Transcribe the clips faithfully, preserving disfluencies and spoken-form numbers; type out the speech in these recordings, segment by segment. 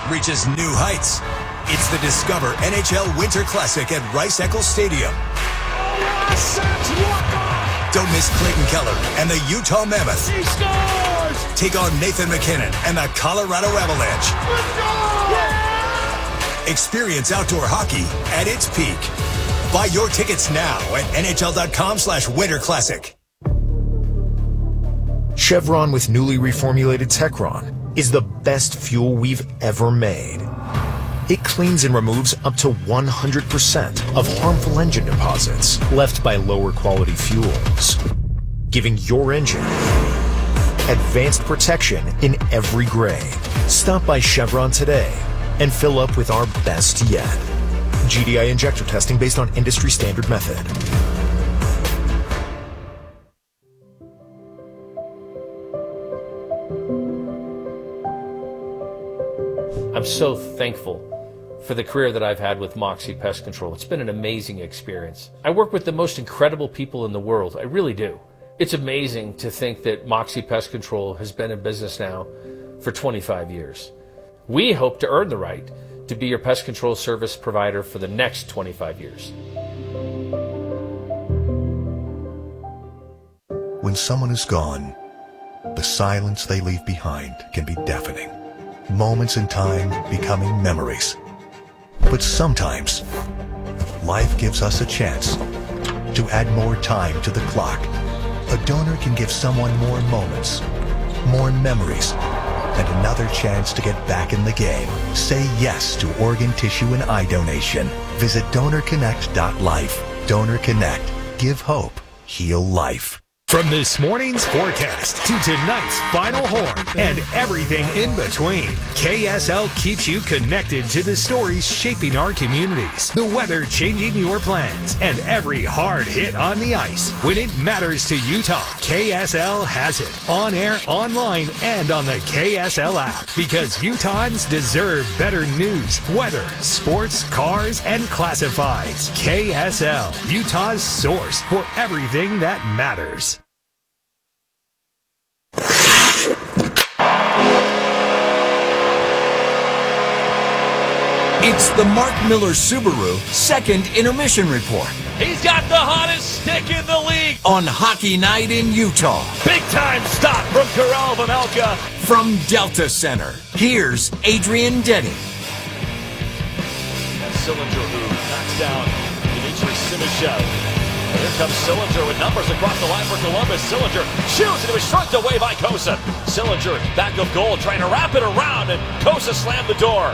reaches new heights. It's the Discover N H L Winter Classic at Rice-Eccles Stadium. Don't miss Clayton Keller and the Utah Mammoth. He scores! Take on Nathan McKinnon and the Colorado Avalanche. Yeah! Experience outdoor hockey at its peak. Buy your tickets now at nhl.com slash Winter Classic. Chevron with newly reformulated Techron is the best fuel we've ever made. It cleans and removes up to one hundred percent of harmful engine deposits left by lower quality fuels, giving your engine advanced protection in every grade. Stop by Chevron today and fill up with our best yet. G D I injector testing based on industry standard method. I'm so thankful for the career that I've had with Moxie Pest Control. It's been an amazing experience. I work with the most incredible people in the world. I really do. It's amazing to think that Moxie Pest Control has been in business now for twenty-five years. We hope to earn the right to be your pest control service provider for the next twenty-five years. When someone is gone, the silence they leave behind can be deafening. Moments in time becoming memories. But sometimes, life gives us a chance to add more time to the clock. A donor can give someone more moments, more memories, and another chance to get back in the game. Say yes to organ, tissue, and eye donation. Visit donor connect dot life. Donor Connect. Give hope. Heal life. From this morning's forecast to tonight's final horn and everything in between, K S L keeps you connected to the stories shaping our communities, the weather changing your plans, and every hard hit on the ice. When it matters to Utah, K S L has it on air, online, and on the K S L app, because Utahns deserve better news, weather, sports, cars, and classifieds. K S L, Utah's source for everything that matters. It's the Mark Miller Subaru second intermission report He's got the hottest stick in the league on Hockey Night in Utah. Big time stop from Corral Vamelka. From Delta Center, here's Adrian Denny. Sillinger who knocks down Dmitry Simishev. Here comes Sillinger with numbers across the line for Columbus. Sillinger shoots, and it was shrugged away by Kosa. Sillinger back of goal, trying to wrap it around, and Kosa slammed the door.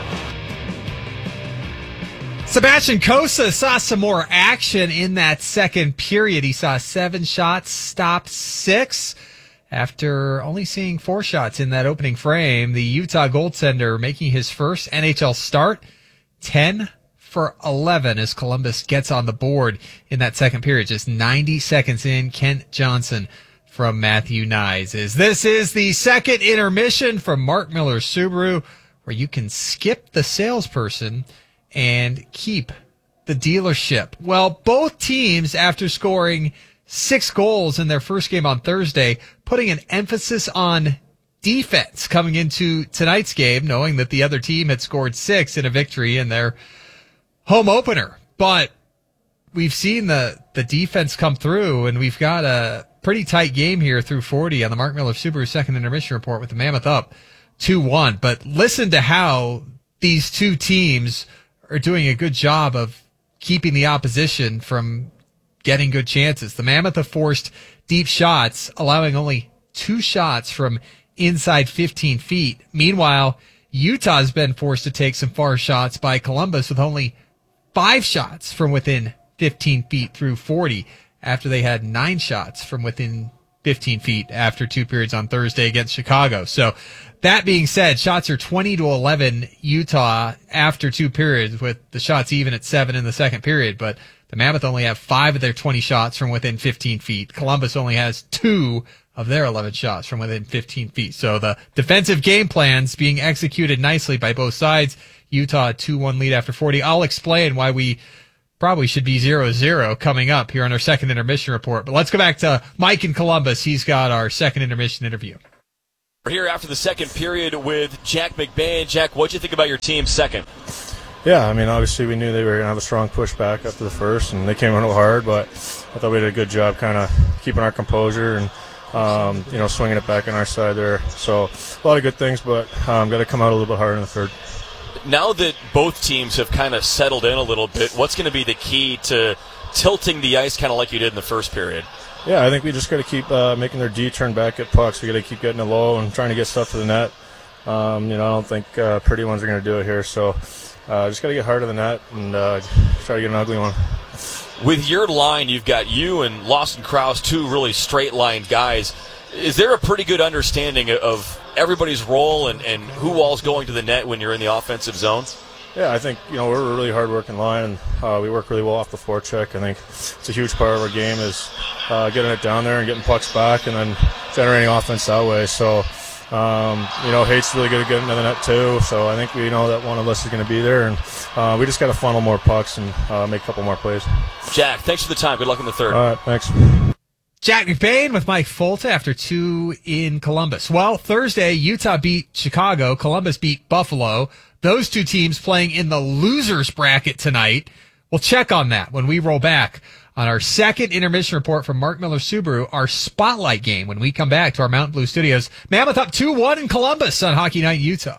Sebastian Kosa saw some more action in that second period. He saw seven shots, stopped six. After only seeing four shots in that opening frame, the Utah goaltender making his first N H L start, ten for eleven as Columbus gets on the board in that second period. Just ninety seconds in, Kent Johnson from Matthew Nyes. This is the second intermission from Mark Miller Subaru, where you can skip the salesperson and keep the dealership. Well, both teams, after scoring six goals in their first game on Thursday, putting an emphasis on defense coming into tonight's game, knowing that the other team had scored six in a victory in their home opener. But we've seen the, the defense come through, and we've got a pretty tight game here through forty on the Mark Miller Subaru second intermission report with the Mammoth up two one. But listen to how these two teams are doing a good job of keeping the opposition from getting good chances. The Mammoth have forced deep shots, allowing only two shots from inside fifteen feet. Meanwhile, Utah's been forced to take some far shots by Columbus with only five shots from within fifteen feet through forty, after they had nine shots from within fifteen feet after two periods on Thursday against Chicago. So that being said, shots are twenty to eleven Utah after two periods, with the shots even at seven in the second period. But the Mammoth only have five of their twenty shots from within fifteen feet. Columbus only has two of their eleven shots from within fifteen feet. So the defensive game plans being executed nicely by both sides. Utah a two one lead after forty. I'll explain why we probably should be zero zero coming up here on our second intermission report. But let's go back to Mike in Columbus. He's got our second intermission interview. We're here after the second period with Jack McBain. Jack, what'd you think about your team second? Yeah, I mean, obviously we knew they were going to have a strong pushback after the first, and they came in a little hard, but I thought we did a good job kind of keeping our composure and, um, you know, swinging it back on our side there. So a lot of good things, but um, got to come out a little bit harder in the third. Now that both teams have kind of settled in a little bit, what's going to be the key to tilting the ice kind of like you did in the first period? Yeah, I think we just got to keep uh, making their D turn back at pucks. We got to keep getting it low and trying to get stuff to the net. Um, you know, I don't think uh, pretty ones are going to do it here, so uh, just got to get hard to the net and uh, try to get an ugly one. With your line, you've got you and Lawson Krause, two really straight-line guys. Is there a pretty good understanding of everybody's role and, and who all's going to the net when you're in the offensive zone? Yeah, I think, you know, we're a really hard-working line, and uh, we work really well off the forecheck. I think it's a huge part of our game is uh, getting it down there and getting pucks back and then generating offense that way. So, um, you know, Hate's really good at getting to the net too, so I think we know that one of us is going to be there, and uh, we just got to funnel more pucks and uh, make a couple more plays. Jack, thanks for the time. Good luck in the third. All right, thanks. Jack McBain with Mike Folta after two in Columbus. Well, Thursday, Utah beat Chicago. Columbus beat Buffalo. Those two teams playing in the losers bracket tonight. We'll check on that when we roll back on our second intermission report from Mark Miller Subaru, our spotlight game when we come back to our Mountain Blue studios. Mammoth up two one in Columbus on Hockey Night in Utah.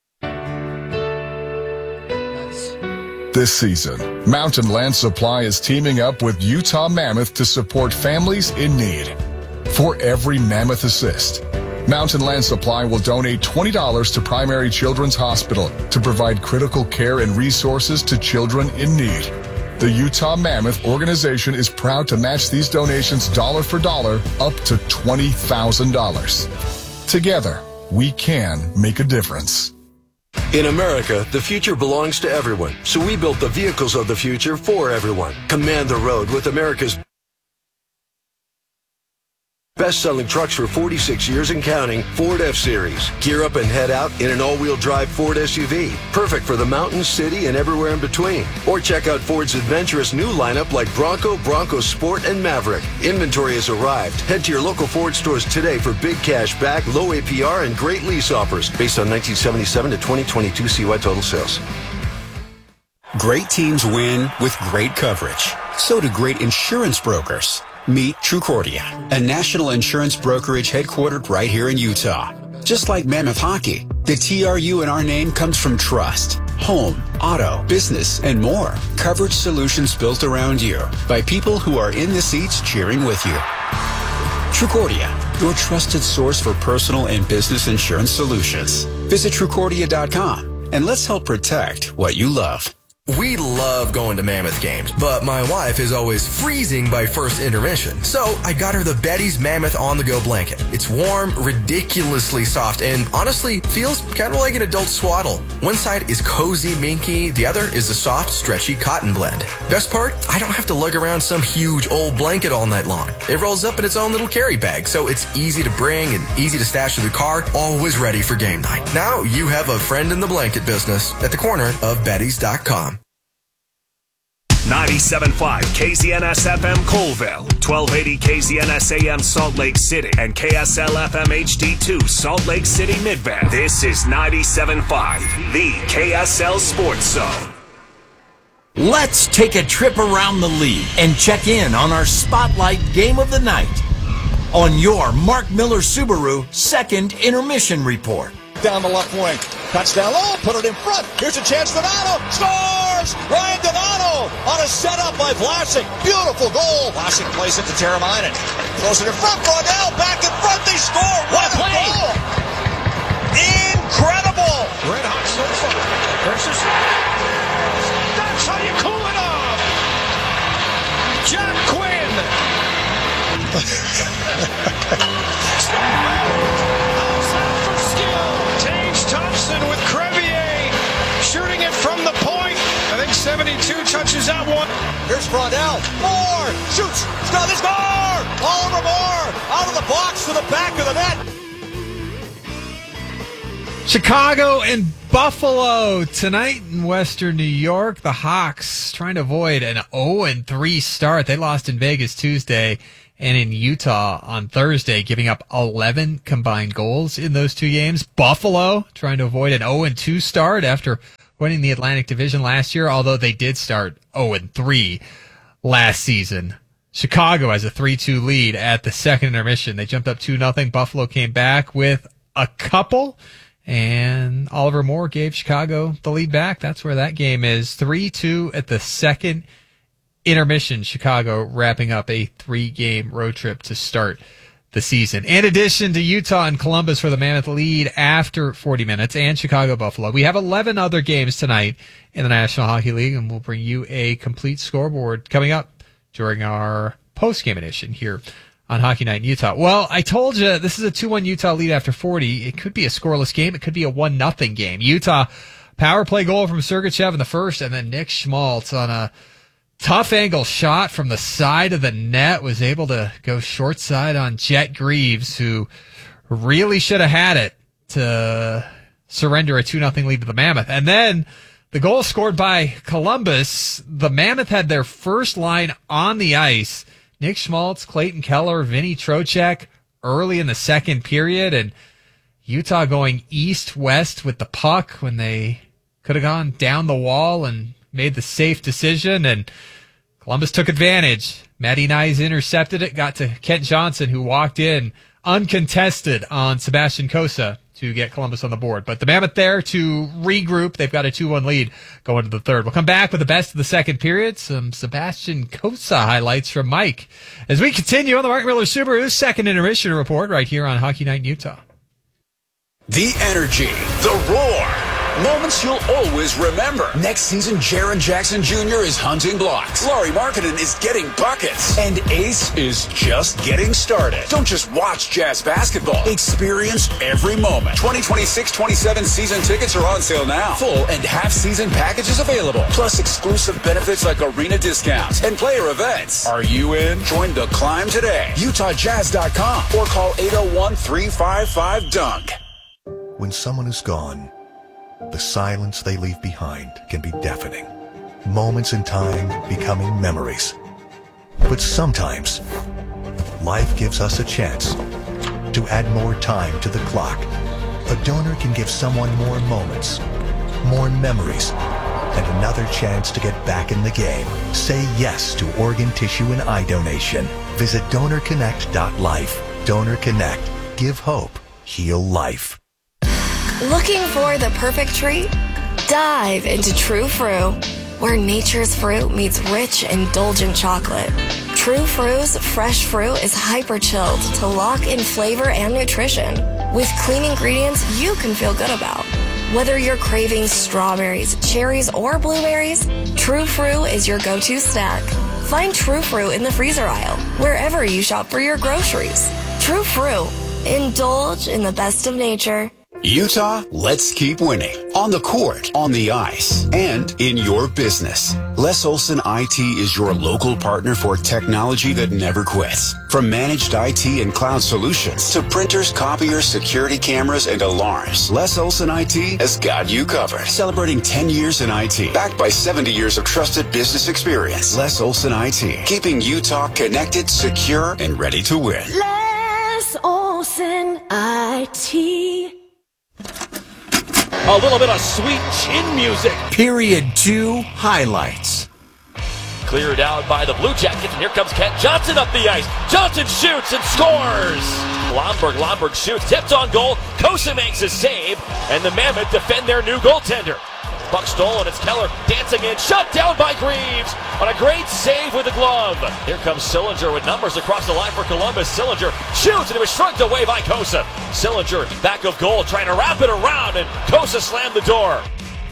This season, Mountain Land Supply is teaming up with Utah Mammoth to support families in need. For every Mammoth assist, Mountain Land Supply will donate twenty dollars to Primary Children's Hospital to provide critical care and resources to children in need. The Utah Mammoth organization is proud to match these donations dollar for dollar up to twenty thousand dollars. Together, we can make a difference. In America, the future belongs to everyone, so we built the vehicles of the future for everyone. Command the road with America's best-selling trucks for forty-six years and counting, Ford F-Series. Gear up and head out in an all-wheel drive Ford S U V. Perfect for the mountains, city, and everywhere in between. Or check out Ford's adventurous new lineup like Bronco, Bronco Sport, and Maverick. Inventory has arrived. Head to your local Ford stores today for big cash back, low A P R, and great lease offers based on nineteen seventy-seven to twenty twenty-two C Y total sales. Great teams win with great coverage. So do great insurance brokers. Meet Trucordia, a national insurance brokerage headquartered right here in Utah. Just like Mammoth Hockey, the T R U in our name comes from trust, home, auto, business, and more. Coverage solutions built around you by people who are in the seats cheering with you. Trucordia, your trusted source for personal and business insurance solutions. Visit Trucordia dot com and let's help protect what you love. We love going to Mammoth games, but my wife is always freezing by first intermission. So I got her the Betty's Mammoth on-the-go blanket. It's warm, ridiculously soft, and honestly feels kind of like an adult swaddle. One side is cozy, minky. The other is a soft, stretchy cotton blend. Best part, I don't have to lug around some huge old blanket all night long. It rolls up in its own little carry bag, so it's easy to bring and easy to stash in the car, always ready for game night. Now you have a friend in the blanket business at the corner of Bettys dot com. ninety-seven point five K Z N S F M Colville, twelve eighty K Z N S A M Salt Lake City, and K S L F M H D two Salt Lake City Midvale. This is ninety-seven point five, the K S L Sports Zone. Let's take a trip around the league and check in on our Spotlight Game of the Night on your Mark Miller Subaru second intermission report. Down the left wing. Cuts down low, put it in front. Here's a chance. Donato scores! Ryan Donato on a setup by Vlasic. Beautiful goal. Vlasic plays it to Teravainen. Throws it in front. Braunel back in front. They score. What a play! Goal. Incredible. Red hot so far. Versus. That's how you cool it off. Jack Quinn. Thompson with Crevier shooting it from the point. I think seventy-two touches that one. Here's Braunel. Moore shoots. Score. They score. Oliver Moore out of the box to the back of the net. Chicago and Buffalo tonight in Western New York. The Hawks trying to avoid an oh and three start. They lost in Vegas Tuesday and in Utah on Thursday, giving up eleven combined goals in those two games. Buffalo trying to avoid an oh and two start after winning the Atlantic Division last year, although they did start oh and three last season. Chicago has a three two lead at the second intermission. They jumped up two nothing. Buffalo came back with a couple, and Oliver Moore gave Chicago the lead back. That's where that game is. three two at the second intermission. Chicago wrapping up a three-game road trip to start the season. In addition to Utah and Columbus for the Mammoth lead after forty minutes, and Chicago Buffalo, we have eleven other games tonight in the National Hockey League, and we'll bring you a complete scoreboard coming up during our post-game edition here on Hockey Night in Utah. Well, I told you this is a two one Utah lead after forty. It could be a scoreless game. It could be a one nothing game. Utah power play goal from Sergachev in the first, and then Nick Schmaltz on a tough angle shot from the side of the net was able to go short side on Jet Greaves, who really should have had it to surrender a two nothing lead to the Mammoth. And then the goal scored by Columbus. The Mammoth had their first line on the ice. Nick Schmaltz, Clayton Keller, Vinny Trocheck early in the second period, and Utah going east-west with the puck when they could have gone down the wall and made the safe decision, and Columbus took advantage. Matty Nyes intercepted it, got to Kent Johnson, who walked in uncontested on Sebastian Cossa to get Columbus on the board. But the Mammoth there to regroup. They've got a two one lead going to the third. We'll come back with the best of the second period. Some Sebastian Cossa highlights from Mike as we continue on the Mark Miller Subaru second intermission report right here on Hockey Night in Utah. The energy, the roar. Moments you'll always remember. Next season, Jaren Jackson Junior is hunting blocks. Laurie Markkinen is getting buckets. And Ace is just getting started. Don't just watch Jazz basketball. Experience every moment. twenty twenty-six twenty-seven season tickets are on sale now. Full and half season packages available. Plus exclusive benefits like arena discounts and player events. Are you in? Join the climb today. Utah Jazz dot com or call eight oh one, three five five, dunk. When someone is gone, the silence they leave behind can be deafening. Moments in time becoming memories. But sometimes, life gives us a chance to add more time to the clock. A donor can give someone more moments, more memories, and another chance to get back in the game. Say yes to organ tissue and eye donation. Visit donor connect dot life. Donor Connect. Give hope. Heal life. Looking for the perfect treat? Dive into True Fru, where nature's fruit meets rich, indulgent chocolate. True Fru's fresh fruit is hyper-chilled to lock in flavor and nutrition, with clean ingredients you can feel good about. Whether you're craving strawberries, cherries, or blueberries, True Fru is your go-to snack. Find True Fru in the freezer aisle, wherever you shop for your groceries. True Fru. Indulge in the best of nature. Utah, let's keep winning. On the court, on the ice, and in your business. Les Olson I T is your local partner for technology that never quits. From managed I T and cloud solutions to printers, copiers, security cameras, and alarms, Les Olson I T has got you covered. Celebrating ten years in I T, backed by seventy years of trusted business experience. Les Olson I T, keeping Utah connected, secure, and ready to win. Les Olson I T. A little bit of sweet chin music. Period two highlights. Cleared out by the Blue Jackets, and here comes Kent Johnson up the ice. Johnson shoots and scores. Lomberg, Lomberg shoots, tipped on goal. Cossa makes a save, and the Mammoth defend their new goaltender. Puck stolen, it's Keller dancing in, shut down by Greaves on a great save with the glove. Here comes Sillinger with numbers across the line for Columbus. Sillinger shoots, and it was shrugged away by Cossa. Sillinger back of goal, trying to wrap it around, and Cossa slammed the door.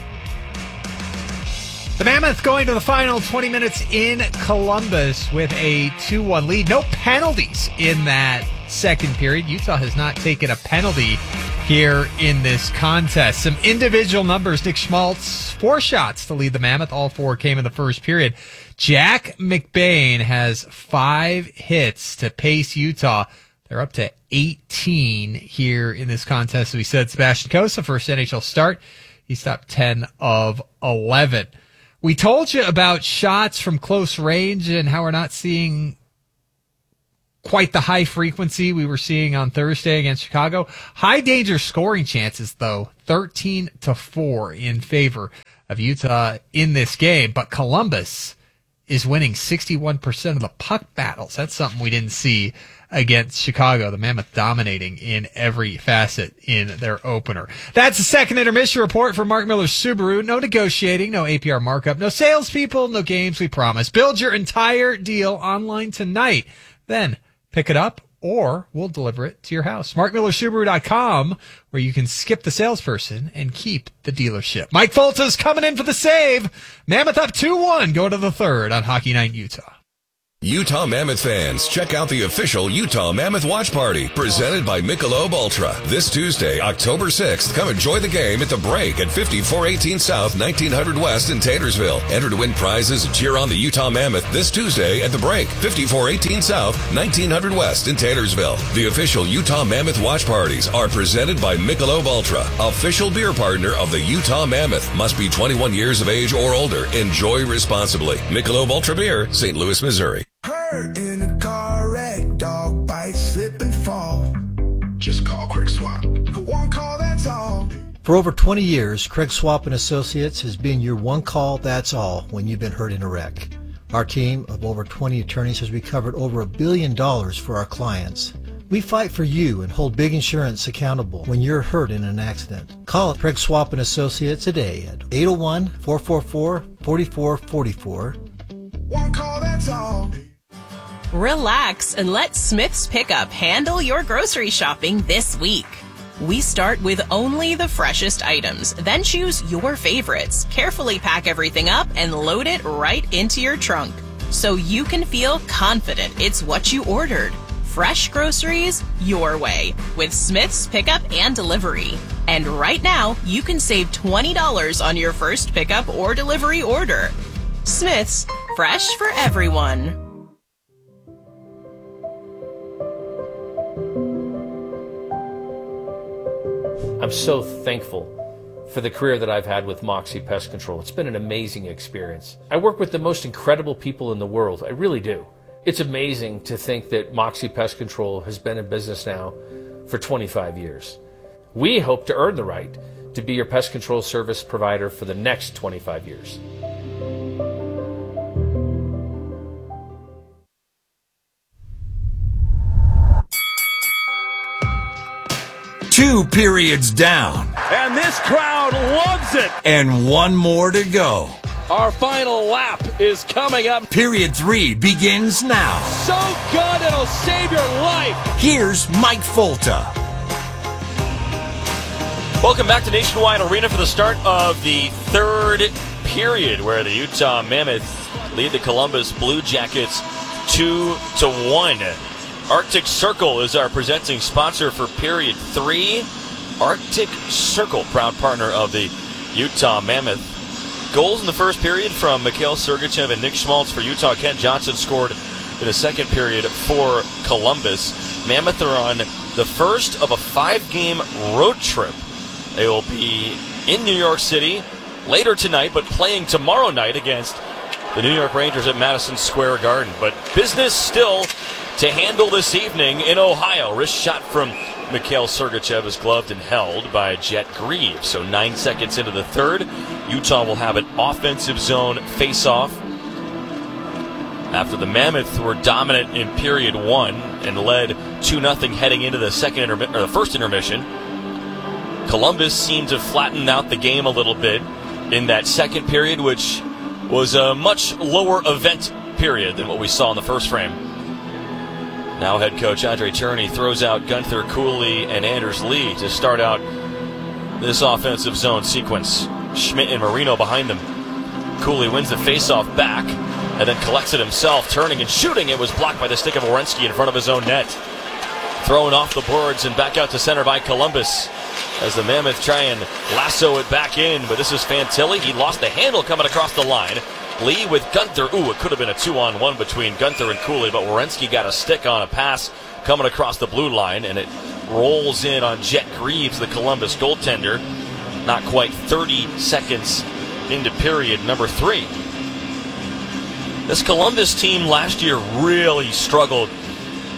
The Mammoth going to the final twenty minutes in Columbus with a two one lead. No penalties in that second period. Utah has not taken a penalty here in this contest. Some individual numbers. Nick Schmaltz, four shots to lead the Mammoth. All four came in the first period. Jack McBain has five hits to pace Utah. They're up to eighteen here in this contest. So we said Sebastian Cossa, first N H L start. He stopped ten of eleven. We told you about shots from close range and how we're not seeing quite the high frequency we were seeing on Thursday against Chicago. High danger scoring chances, though, thirteen to four in favor of Utah in this game. But Columbus is winning sixty-one percent of the puck battles. That's something we didn't see against Chicago. The Mammoth dominating in every facet in their opener. That's the second intermission report for Mark Miller Subaru. No negotiating, no A P R markup, no salespeople, no games, we promise. Build your entire deal online tonight. Then pick it up, or we'll deliver it to your house. mark miller subaru dot com, where you can skip the salesperson and keep the dealership. Mike Folta's coming in for the save. Mammoth up two one. Go to the third on Hockey Night in Utah. Utah Mammoth fans, check out the official Utah Mammoth Watch Party presented by Michelob Ultra. This Tuesday, October sixth, come enjoy the game at The Break at fifty-four eighteen South, nineteen hundred West in Taylorsville. Enter to win prizes and cheer on the Utah Mammoth this Tuesday at The Break, fifty-four eighteen South, nineteen hundred West in Taylorsville. The official Utah Mammoth Watch Parties are presented by Michelob Ultra, official beer partner of the Utah Mammoth. Must be twenty-one years of age or older. Enjoy responsibly. Michelob Ultra Beer, Saint Louis, Missouri. Hurt in a car wreck, dog bite, slip and fall. Just call Quick Swap. One call, that's all. For over twenty years, Craig Swap and Associates has been your one call, that's all, when you've been hurt in a wreck. Our team of over twenty attorneys has recovered over a billion dollars for our clients. We fight for you and hold big insurance accountable when you're hurt in an accident. Call Craig Swap and Associates today at eight oh one, four four four, four four four four. One call, that's all. Relax and let Smith's Pickup handle your grocery shopping this week. We start with only the freshest items, then choose your favorites, carefully pack everything up, and load it right into your trunk so you can feel confident it's what you ordered. Fresh groceries your way with Smith's Pickup and Delivery. And right now, you can save twenty dollars on your first pickup or delivery order. Smith's, fresh for everyone. I'm so thankful for the career that I've had with Moxie Pest Control. It's been an amazing experience. I work with the most incredible people in the world. I really do. It's amazing to think that Moxie Pest Control has been in business now for twenty-five years. We hope to earn the right to be your pest control service provider for the next twenty-five years. Two periods down. And this crowd loves it. And one more to go. Our final lap is coming up. Period three begins now. So good, it'll save your life. Here's Mike Folta. Welcome back to Nationwide Arena for the start of the third period, where the Utah Mammoth lead the Columbus Blue Jackets two to one. Arctic Circle is our presenting sponsor for period three. Arctic Circle, proud partner of the Utah Mammoth. Goals in the first period from Mikhail Sergachev and Nick Schmaltz for Utah. Kent Johnson scored in the second period for Columbus. Mammoth are on the first of a five-game road trip. They will be in New York City later tonight, but playing tomorrow night against the New York Rangers at Madison Square Garden. But business still to handle this evening in Ohio. Wrist shot from Mikhail Sergachev is gloved and held by Jet Greaves. So nine seconds into the third, Utah will have an offensive zone face-off. After the Mammoth were dominant in period one and led two nothing heading into the second intermi- or the first intermission, Columbus seemed to flatten out the game a little bit in that second period, which was a much lower event period than what we saw in the first frame. Now head coach Andre Tourigny throws out Gunther Cooley and Anders Lee to start out this offensive zone sequence. Schmidt and Marino behind them. Cooley wins the faceoff back and then collects it himself, turning and shooting. It was blocked by the stick of Werenski in front of his own net. Thrown off the boards and back out to center by Columbus as the Mammoth try and lasso it back in, but this is Fantilli. He lost the handle coming across the line. Lee with Gunther. Ooh, it could have been a two-on-one between Gunther and Cooley, but Werenski got a stick on a pass coming across the blue line, and it rolls in on Jet Greaves, the Columbus goaltender. Not quite thirty seconds into period number three. This Columbus team last year really struggled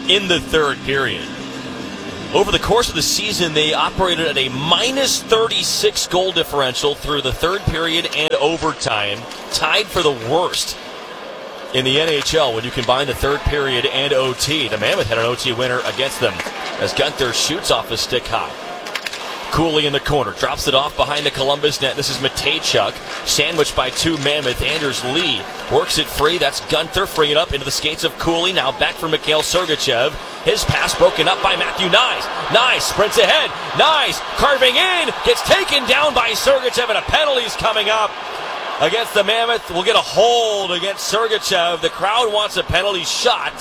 in the third period. Over the course of the season, they operated at a minus thirty-six goal differential through the third period and overtime, tied for the worst in the N H L when you combine the third period and O T. The Mammoth had an O T winner against them as Gunther shoots off the stick high. Cooley in the corner, drops it off behind the Columbus net. This is Matejchuk, sandwiched by two Mammoth. Anders Lee works it free. That's Gunther, freeing it up into the skates of Cooley. Now back for Mikhail Sergachev. His pass broken up by Matthew Knies. Knies sprints ahead. Knies carving in, gets taken down by Sergachev, and a penalty's coming up against the Mammoth. We'll get a hold against Sergachev. The crowd wants a penalty shot,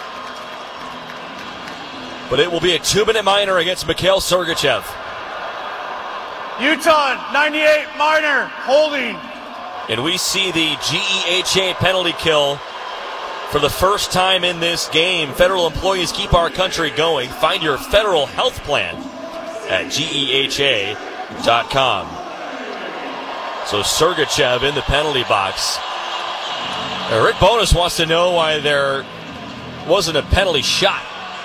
but it will be a two-minute minor against Mikhail Sergachev. Utah, ninety-eight, minor, holding. And we see the G E H A penalty kill for the first time in this game. Federal employees keep our country going. Find your federal health plan at G E H A dot com. So Sergachev in the penalty box. Now Rick Bowness wants to know why there wasn't a penalty shot.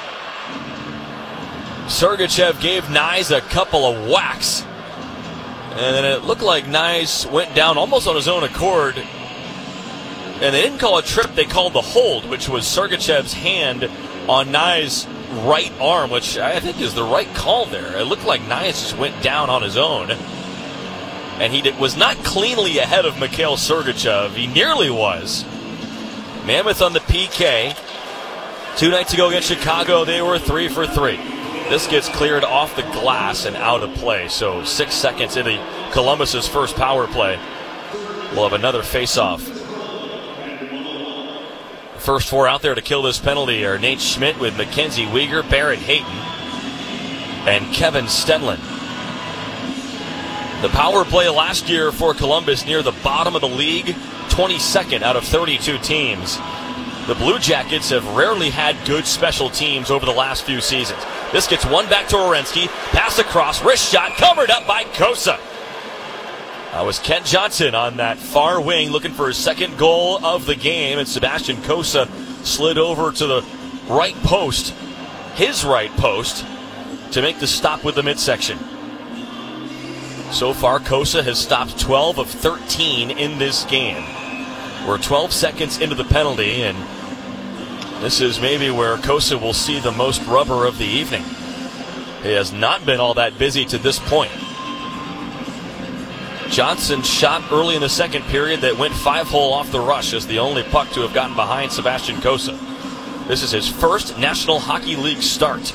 Sergachev gave Knies a couple of whacks, and then it looked like Knies went down almost on his own accord. And they didn't call a trip, they called the hold, which was Sergachev's hand on Knies' right arm, which I think is the right call there. It looked like Knies just went down on his own. And he did, was not cleanly ahead of Mikhail Sergachev. He nearly was. Mammoth on the P K. Two nights ago against Chicago, they were three for three. This gets cleared off the glass and out of play. So six seconds into Columbus's first power play, we'll have another face-off. First four out there to kill this penalty are Nate Schmidt with Mackenzie Weegar, Barrett Hayton, and Kevin Stenlund. The power play last year for Columbus near the bottom of the league, twenty-second out of thirty-two teams. The Blue Jackets have rarely had good special teams over the last few seasons. This gets one back to Werenski. Pass across, wrist shot, covered up by Kosa. That was Kent Johnson on that far wing looking for his second goal of the game. And Sebastian Kosa slid over to the right post, his right post, to make the stop with the midsection. So far, Kosa has stopped twelve of thirteen in this game. We're twelve seconds into the penalty, and this is maybe where Kosa will see the most rubber of the evening. He has not been all that busy to this point. Johnson shot early in the second period that went five-hole off the rush as the only puck to have gotten behind Sebastian Kosa. This is his first National Hockey League start.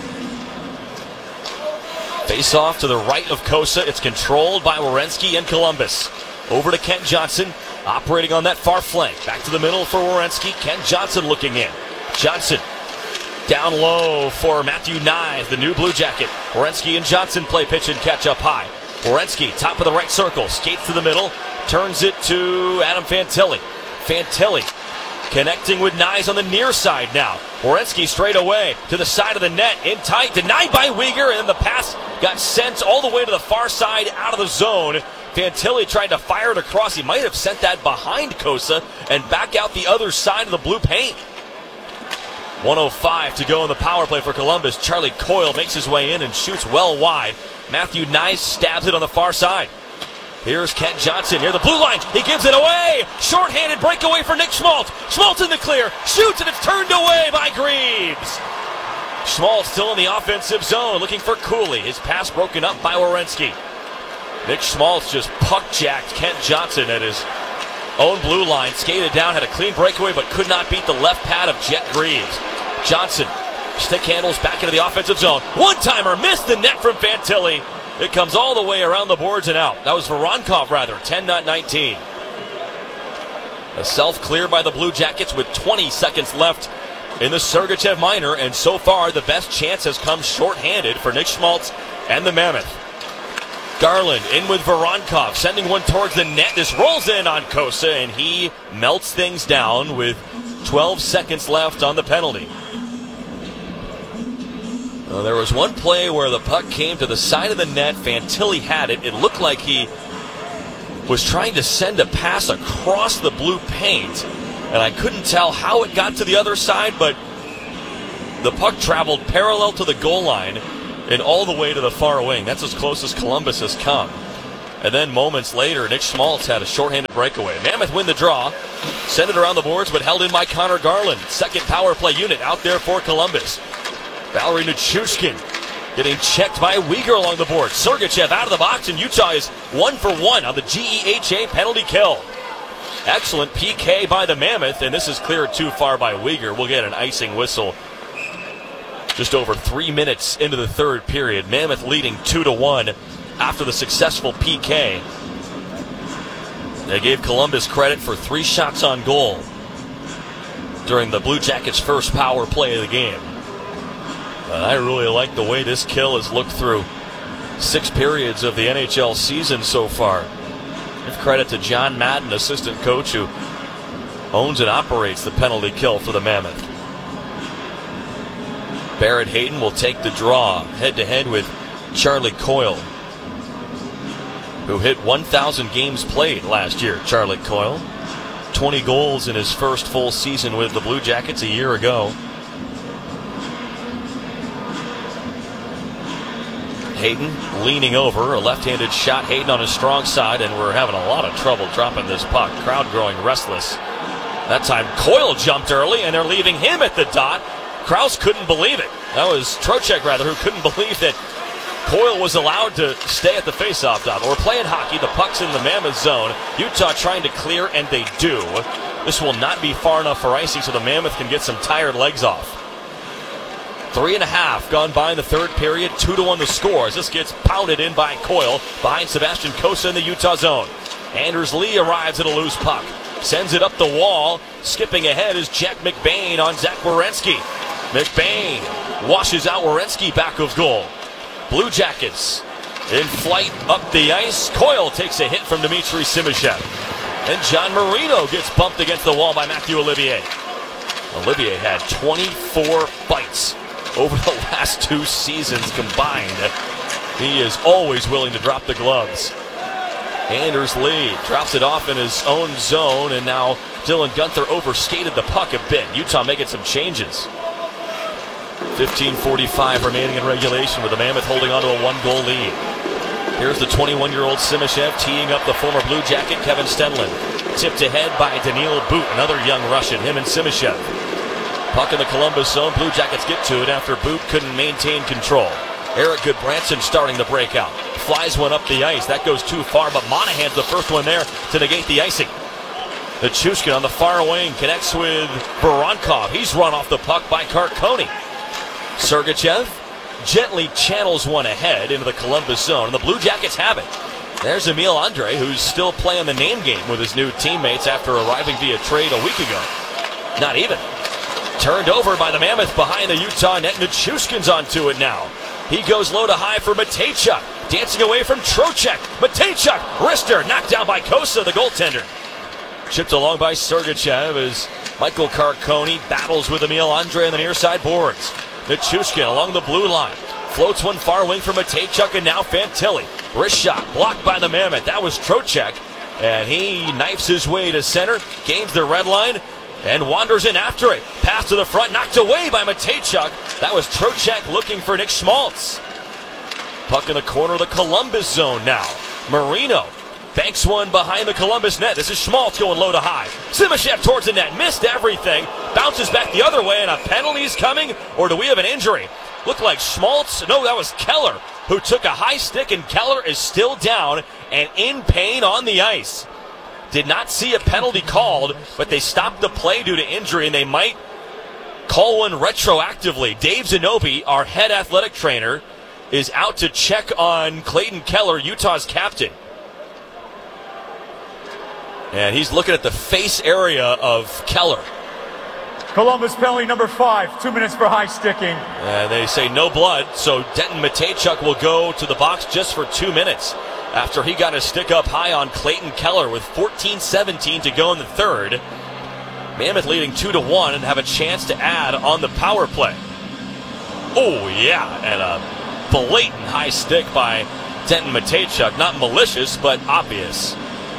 Face off to the right of Kosa. It's controlled by Werenski and Columbus. Over to Kent Johnson, operating on that far flank. Back to the middle for Werenski. Kent Johnson looking in. Johnson down low for Matthew Knies, the new Blue Jacket. Werenski and Johnson play pitch and catch up high. Werenski, top of the right circle, skates to the middle, turns it to Adam Fantilli. Fantilli connecting with Knies on the near side now. Werenski straight away to the side of the net, in tight, denied by Weegar, and the pass got sent all the way to the far side, out of the zone. Fantilli tried to fire it across. He might have sent that behind Kosa and back out the other side of the blue paint. one oh five to go in the power play for Columbus. Charlie Coyle makes his way in and shoots well wide. Matthew Knies stabs it on the far side. Here's Kent Johnson near the blue line. He gives it away. Short-handed breakaway for Nick Schmaltz. Schmaltz in the clear. Shoots, and it's turned away by Greaves. Schmaltz still in the offensive zone, looking for Cooley. His pass broken up by Werenski. Nick Schmaltz just puck-jacked Kent Johnson at his own blue line. Skated down, had a clean breakaway, but could not beat the left pad of Jet Greaves. Johnson, stick handles back into the offensive zone. One-timer, missed the net from Fantilli. It comes all the way around the boards and out. That was Voronkov, rather, ten nineteen. A self-clear by the Blue Jackets with twenty seconds left in the Sergachev minor, and so far the best chance has come short-handed for Nick Schmaltz and the Mammoth. Garland in with Voronkov, sending one towards the net. This rolls in on Kosa, and he melts things down with twelve seconds left on the penalty. Well, there was one play where the puck came to the side of the net. Fantilli had it. It looked like he was trying to send a pass across the blue paint, and I couldn't tell how it got to the other side, but The puck traveled parallel to the goal line and all the way to the far wing. That's as close as Columbus has come. And then moments later, Nick Schmaltz had a shorthanded breakaway. Mammoth win the draw, send it around the boards, but held in by Connor Garland. Second power play unit out there for Columbus. Valerie Nichushkin getting checked by Uyghur along the board. Sergachev out of the box, and Utah is one for one on the G E H A penalty kill. Excellent P K by the Mammoth, and this is cleared too far by Uyghur. We'll get an icing whistle just over three minutes into the third period. Mammoth leading two to one after the successful P K. They gave Columbus credit for three shots on goal during the Blue Jackets' first power play of the game. But I really like the way this kill has looked through six periods of the N H L season so far. Give credit to John Madden, assistant coach, who owns and operates the penalty kill for the Mammoth. Barrett Hayton will take the draw head-to-head with Charlie Coyle, who hit one thousand games played last year. Charlie Coyle, twenty goals in his first full season with the Blue Jackets a year ago. Hayton leaning over, a left-handed shot. Hayton on his strong side, and we're having a lot of trouble dropping this puck. Crowd growing restless. That time Coyle jumped early, and they're leaving him at the dot. Krause couldn't believe it. That was Trocheck, rather, who couldn't believe that Coyle was allowed to stay at the faceoff dot. We're playing hockey. The puck's in the Mammoth zone. Utah trying to clear, and they do. This will not be far enough for icing, so the Mammoth can get some tired legs off. Three and a half gone by in the third period. Two to one the score as this gets pounded in by Coyle behind Sebastian Cossa in the Utah zone. Anders Lee arrives at a loose puck. Sends it up the wall. Skipping ahead is Jack McBain on Zach Werenski. McBain washes out Werenski back of goal. Blue Jackets in flight up the ice. Coyle takes a hit from Dmitry Simashev. And John Marino gets bumped against the wall by Matthew Olivier. Olivier had twenty-four fights over the last two seasons combined. He is always willing to drop the gloves. Anders Lee drops it off in his own zone, and now Dylan Gunther overskated the puck a bit. Utah making some changes. fifteen forty-five remaining in regulation with the Mammoth holding on to a one-goal lead. Here's the twenty-one-year-old Simashev teeing up the former Blue Jacket Kevin Stenlund. Tipped ahead by Daniil Boot, another young Russian, him and Simashev. Puck in the Columbus zone. Blue Jackets get to it after Boot couldn't maintain control. Eric Goodbranson starting the breakout. Flies one up the ice. That goes too far, but Monahan's the first one there to negate the icing. Nichushkin on the far wing connects with Voronkov. He's run off the puck by Carconi. Sergachev gently channels one ahead into the Columbus zone, and the Blue Jackets have it. There's Emil Andre, who's still playing the name game with his new teammates after arriving via trade a week ago. Not even. Turned over by the Mammoth behind the Utah net. Nichushkin's onto it now. He goes low to high for Matejchuk. Dancing away from Trocheck. Matejchuk, wrister, knocked down by Cossa, the goaltender. Chipped along by Sergachev as Michael Carconi battles with Emil Andre on the near side boards. Nichushkin along the blue line. Floats one far wing for Matejchuk, and now Fantilli. Wrist shot blocked by the Mammoth. That was Trocheck, and he knifes his way to center, gains the red line, and wanders in after it. Pass to the front, knocked away by Matejchuk. That was Trocheck looking for Nick Schmaltz. Puck in the corner of the Columbus zone now. Marino banks one behind the Columbus net. This is Schmaltz going low to high. Simashev towards the net, missed everything. Bounces back the other way, and a penalty's coming, or do we have an injury? Looked like Schmaltz. No, that was Keller, who took a high stick, and Keller is still down and in pain on the ice. Did not see a penalty called, but they stopped the play due to injury, and they might call one retroactively. Dave Zanobi, our head athletic trainer, is out to check on Clayton Keller, Utah's captain. And he's looking at the face area of Keller. Columbus penalty number five, two minutes for high sticking. And they say no blood, so Denton Matejchuk will go to the box just for two minutes after he got his stick up high on Clayton Keller with fourteen seventeen to go in the third. Mammoth leading two to one and have a chance to add on the power play. Oh, yeah, and a blatant high stick by Denton Matejchuk. Not malicious, but obvious.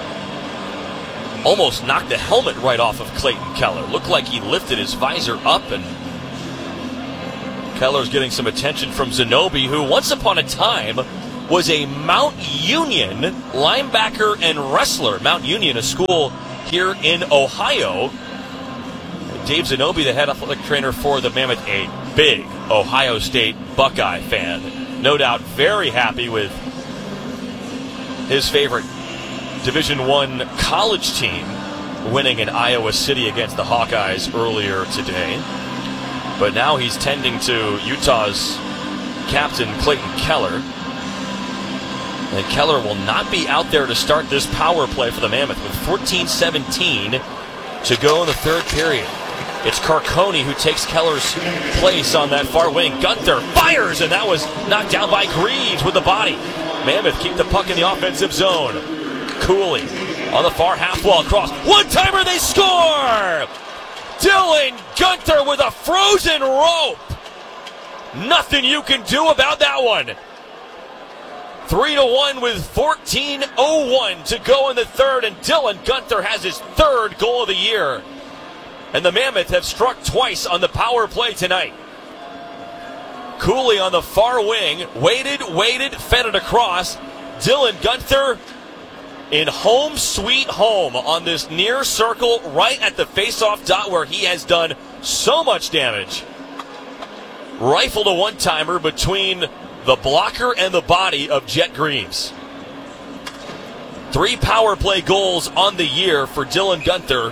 Almost knocked the helmet right off of Clayton Keller. Looked like he lifted his visor up and Keller's getting some attention from Zanobi, who once upon a time was a Mount Union linebacker and wrestler. Mount Union, a school here in Ohio. Dave Zanobi, the head athletic trainer for the Mammoth, a big Ohio State Buckeye fan. No doubt very happy with his favorite Division One college team winning in Iowa City against the Hawkeyes earlier today. But now he's tending to Utah's captain, Clayton Keller. And Keller will not be out there to start this power play for the Mammoth with fourteen seventeen to go in the third period. It's Carcone who takes Keller's place on that far wing. Gunther fires, and that was knocked down by Greaves with the body. Mammoth keep the puck in the offensive zone. Cooley on the far half wall cross. One-timer, they score! Dylan Gunther with a frozen rope. Nothing you can do about that one. Three to one with fourteen oh one to go in the third, and Dylan Gunther has his third goal of the year. And the Mammoth have struck twice on the power play tonight. Cooley on the far wing, waited, waited, fed it across. Dylan Gunther in home sweet home on this near circle right at the face-off dot where he has done so much damage. Rifled a one-timer between the blocker and the body of Jet Greaves. Three power play goals on the year for Dylan Gunther.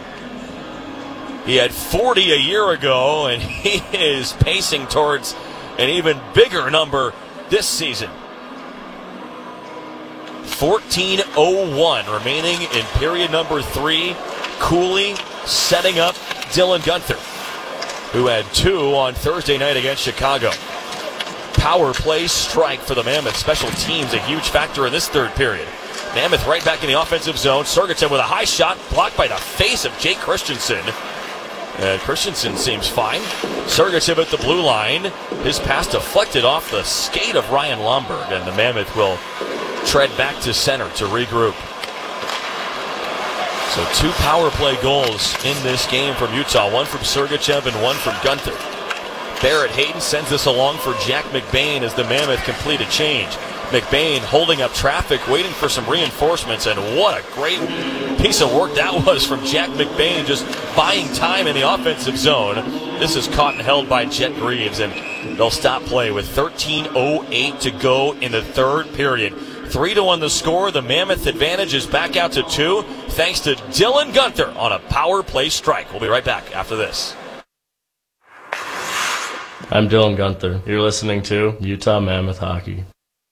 He had forty a year ago, and he is pacing towards an even bigger number this season. fourteen oh one remaining in period number three. Cooley setting up Dylan Gunther, who had two on Thursday night against Chicago. Power play strike for the Mammoth. Special teams a huge factor in this third period. Mammoth right back in the offensive zone. Sergachev with a high shot blocked by the face of Jake Christensen. And Christensen seems fine. Sergachev at the blue line. His pass deflected off the skate of Ryan Lomberg, and the Mammoth will tread back to center to regroup. So two power play goals in this game from Utah. One from Sergachev and one from Gunther. Barrett Hayden sends this along for Jack McBain as the Mammoth complete a change. McBain holding up traffic, waiting for some reinforcements, and what a great piece of work that was from Jack McBain, just buying time in the offensive zone. This is caught and held by Jet Greaves, and they'll stop play with thirteen oh eight to go in the third period. Three to one the score. The Mammoth advantage is back out to two, thanks to Dylan Gunther on a power play strike. We'll be right back after this. I'm Dylan Gunther. You're listening to Utah Mammoth Hockey.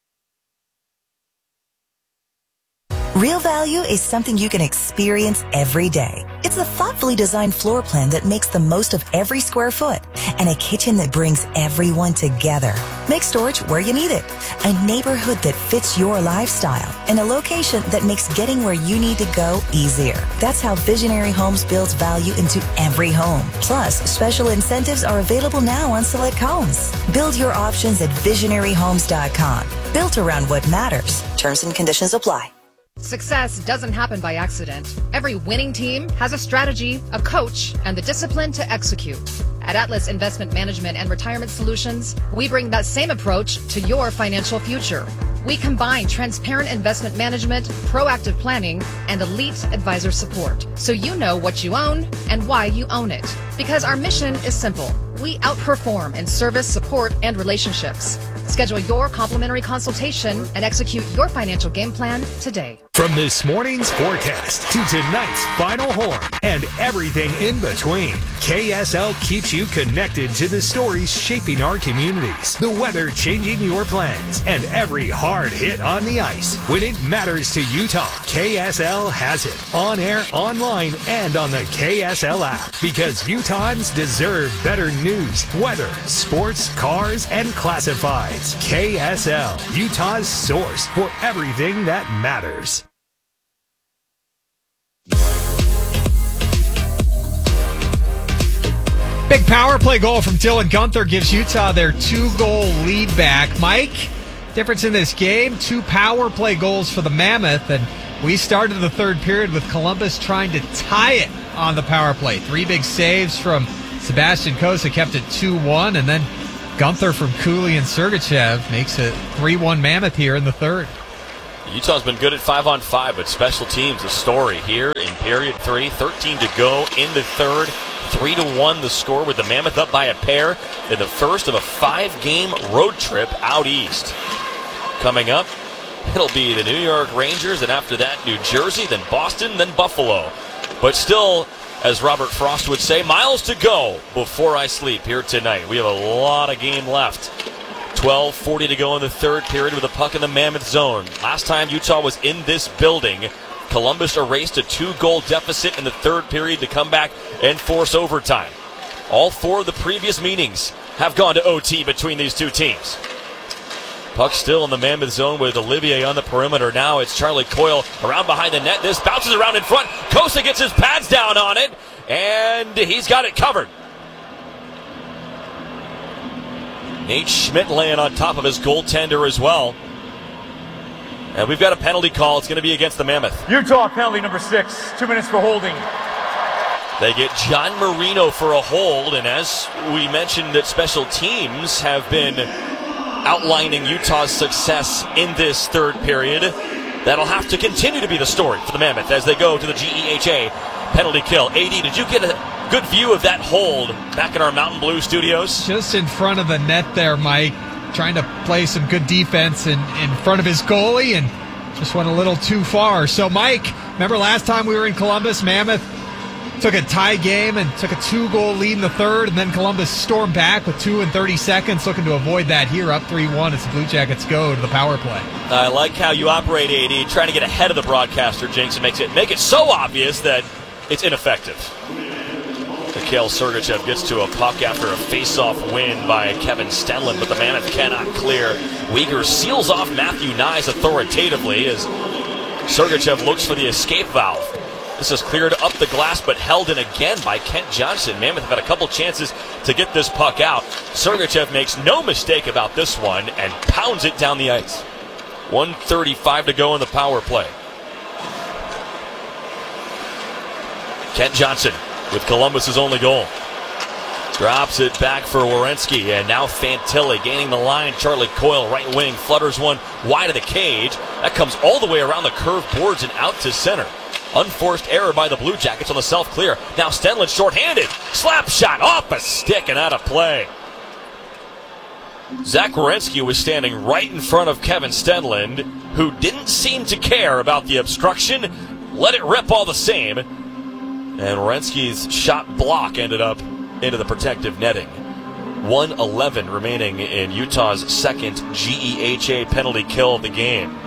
Real value is something you can experience every day. It's a thoughtfully designed floor plan that makes the most of every square foot and a kitchen that brings everyone together. Make storage where you need it. A neighborhood that fits your lifestyle and a location that makes getting where you need to go easier. That's how Visionary Homes builds value into every home. Plus, special incentives are available now on select homes. Build your options at visionary homes dot com. Built around what matters. Terms and conditions apply. Success doesn't happen by accident. Every winning team has a strategy, a coach, and the discipline to execute. At Atlas Investment Management and Retirement Solutions, we bring that same approach to your financial future. We combine transparent investment management, proactive planning, and elite advisor support, so you know what you own and why you own it. Because our mission is simple. We outperform in service, support, and relationships. Schedule your complimentary consultation and execute your financial game plan today. From this morning's forecast to tonight's final horn and everything in between, K S L keeps you connected to the stories shaping our communities, the weather changing your plans, and every hard hit on the ice. When it matters to Utah, K S L has it on air, online, and on the K S L app. Because Utahns deserve better news, weather, sports, cars, and classifieds. K S L, Utah's source for everything that matters. Big power play goal from Dylan Gunther gives Utah their two-goal lead back. Mike, difference in this game, two power play goals for the Mammoth, and we started the third period with Columbus trying to tie it on the power play. Three big saves from Sebastian Cossa kept it two one, and then Gunther from Cooley and Sergachev makes it three one Mammoth here in the third. Utah's been good at five on five, but special teams a story here in period three. thirteen to go in the third. three to one the score with the Mammoth up by a pair in the first of a five-game road trip out east. Coming up, it'll be the New York Rangers, and after that, New Jersey, then Boston, then Buffalo. But still, as Robert Frost would say, miles to go before I sleep here tonight. We have a lot of game left. twelve forty to go in the third period with a puck in the Mammoth zone. Last time Utah was in this building, Columbus erased a two-goal deficit in the third period to come back and force overtime. All four of the previous meetings have gone to O T between these two teams. Puck still in the Mammoth zone with Olivier on the perimeter. Now it's Charlie Coyle around behind the net. This bounces around in front. Kosa gets his pads down on it, and he's got it covered. Nate Schmidt laying on top of his goaltender as well. And we've got a penalty call. It's going to be against the Mammoth. Utah penalty number six. Two minutes for holding. They get John Marino for a hold, and as we mentioned that special teams have been outlining Utah's success in this third period, that'll have to continue to be the story for the Mammoth as they go to the G E H A penalty kill. A D, did you get a good view of that hold back in our Mountain Blue studios? Just in front of the net there, Mike, trying to play some good defense in, in front of his goalie and just went a little too far. So, Mike, remember last time we were in Columbus, Mammoth took a tie game and took a two-goal lead in the third, and then Columbus stormed back with two and thirty seconds, looking to avoid that here, up three one as the Blue Jackets go to the power play. I like how you operate, A D, trying to get ahead of the broadcaster, Jinx, and makes it make it so obvious that it's ineffective. Mikhail Sergachev gets to a puck after a face-off win by Kevin Stenlund, but the Mammoth cannot clear. Uyghur seals off Matthew Nyes authoritatively as Sergachev looks for the escape valve. This is cleared up the glass, but held in again by Kent Johnson. Mammoth have had a couple chances to get this puck out. Sergachev makes no mistake about this one and pounds it down the ice. one thirty-five to go in the power play. Kent Johnson with Columbus's only goal. Drops it back for Werenski, and now Fantilli gaining the line. Charlie Coyle, right wing, flutters one wide of the cage. That comes all the way around the curved boards and out to center. Unforced error by the Blue Jackets on the self-clear. Now Stenlund shorthanded. Slap shot off a stick and out of play. Zach Werenski was standing right in front of Kevin Stenlund, who didn't seem to care about the obstruction. Let it rip all the same. And Werenski's shot block ended up into the protective netting. one eleven remaining in Utah's second G E H A penalty kill of the game.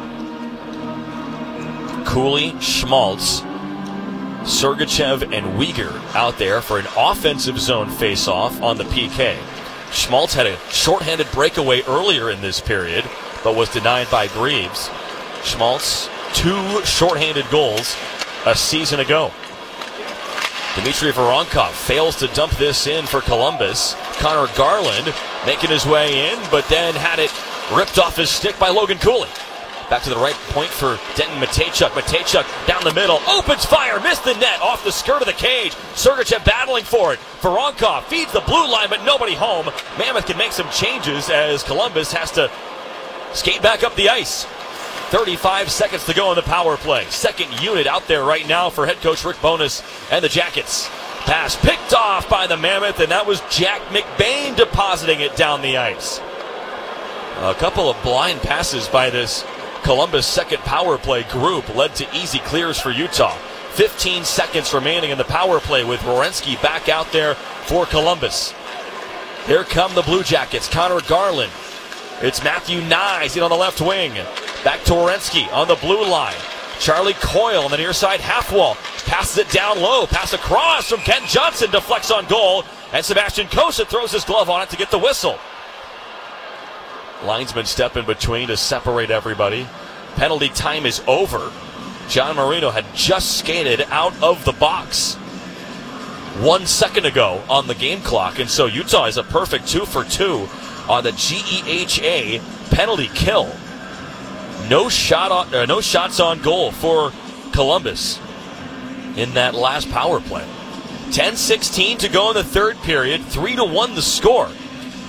Cooley, Schmaltz, Sergachev, and Uyghur out there for an offensive zone face-off on the P K. Schmaltz had a shorthanded breakaway earlier in this period, but was denied by Greaves. Schmaltz, two shorthanded goals a season ago. Dmitry Voronkov fails to dump this in for Columbus. Connor Garland making his way in, but then had it ripped off his stick by Logan Cooley. Back to the right point for Denton Mateychuk. Mateychuk down the middle, opens fire, missed the net, off the skirt of the cage. Sergachev battling for it. Voronkov feeds the blue line, but nobody home. Mammoth can make some changes as Columbus has to skate back up the ice. thirty-five seconds to go in the power play. Second unit out there right now for head coach Rick Bowness and the Jackets. Pass picked off by the Mammoth, and that was Jack McBain depositing it down the ice. A couple of blind passes by this Columbus second power play group led to easy clears for Utah. fifteen seconds remaining in the power play with Werenski back out there for Columbus. Here come the Blue Jackets. Connor Garland. It's Matthew Nyes in on the left wing. Back to Werenski on the blue line. Charlie Coyle on the near side half wall. Passes it down low. Pass across from Kent Johnson. Deflects on goal. And Sebastian Kosa throws his glove on it to get the whistle. Linesmen step in between to separate everybody. Penalty time is over. John Marino had just skated out of the box one second ago on the game clock. And so Utah is a perfect two for two on the G E H A penalty kill. No shot on, uh, no shots on goal for Columbus in that last power play. ten sixteen to go in the third period. three to one the score.